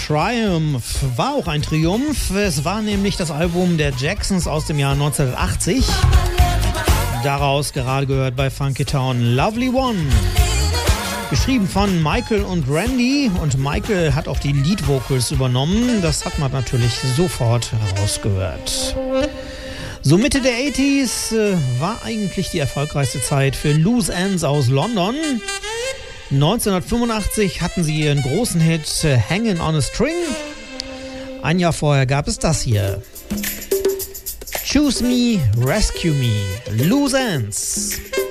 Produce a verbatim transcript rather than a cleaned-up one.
Triumph war auch ein Triumph. Es war nämlich das Album der Jacksons aus dem Jahr neunzehnhundertachtzig. Daraus gerade gehört bei Funky Town Lovely One. Geschrieben von Michael und Randy, und Michael hat auch die Lead Vocals übernommen. Das hat man natürlich sofort herausgehört. So Mitte der achtziger äh, war eigentlich die erfolgreichste Zeit für Loose Ends aus London. neunzehnhundertfünfundachtzig hatten sie ihren großen Hit äh, Hangin' on a String. Ein Jahr vorher gab es das hier. Choose Me, Rescue Me, Loose Ends.